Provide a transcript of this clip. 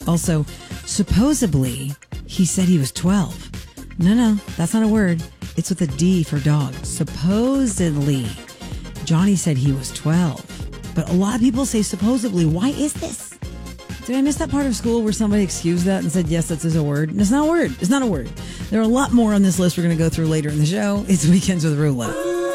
Also, supposedly, he said he was 12. No, that's not a word. It's with a D for dog. Supposedly, Johnny said he was 12. But a lot of people say supposedly. Why is this? Did I miss that part of school where somebody excused that and said, yes, that is a word? And it's not a word. It's not a word. There are a lot more on this list we're going to go through later in the show. It's Weekends with Rula.